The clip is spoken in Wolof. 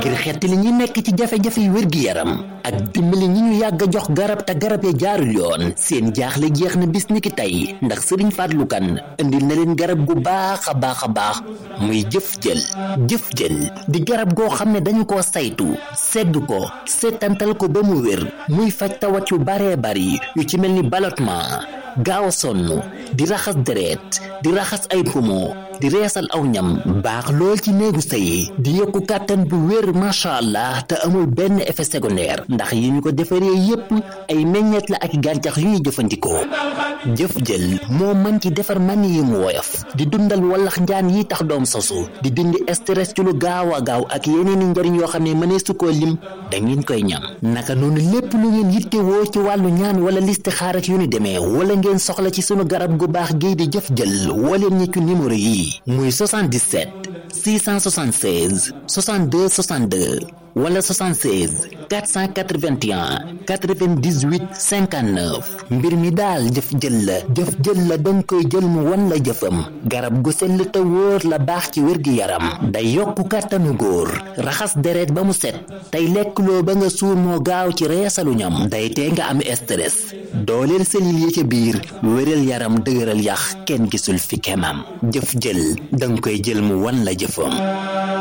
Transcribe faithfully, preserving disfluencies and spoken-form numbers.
ngir xettali ñi nekk ci jafe-jafe yu wér-gi-yaram ak dimbali ñi ñu yàgg a jox garab te garab ya jaarul yoon seen jaaxle jeex na bis ni ki tey ndax Serigne Fallou Kane indil na leen garab gu baax a baax a baax muy jëf jël jëf jël di garab goo xam ne dañu koo saytu segg ko seetantal ko ba mu wér muy faj tawat yu baree bari yu ci mel ni ballottement gaaw a sonn di raxas deret di raxas ay poumon di reesal aw ñam baax lool ci néegu sëy di yokku kàttan bu wér macha allah te amul benn effet secondaire ndax yi ñu ko defaree yépp ay meññeet la ak gàncax yu ñuy jëfandikoo jëf jël moo mën ci defar mani yi mu woyof di dundal wallax njaan yi tax doom sosu di dindi stress ci lu gaaw a gaaw ak yeneen i njariñ yoo xam ne mënee su koo lim da ngeen koy ñam naka noonu lépp lu ngeen yittewoo ci wàllu ñaan wala listixaar ak yu ni demee wala ngeen soxla ci sunu garab gu baax gii di jëf jël wala ñi ci numéro yi muy soixante-dix-sept six cent soixante-seize soixante-deux soixante-deux wala soixante-seize quatre cent quatre-vingt-un quatre-vingt-dix-huit cinquante-neuf mbir mi daal jëf jël la jëf jël la danga koy jël mu wan la jëfam garab gu sell te wóor la baax ci wér-gi-yaram day yokku kàttanu góor raxas deret ba mu set tey lekkloo ba nga suur moo gaaw ci reesalu ñam day tee nga am stress dooleel selil yi ca biir wéral yaram dëgëral yax kenn gisul fi kemam jëf jël danga koy jël mu wan la jëfam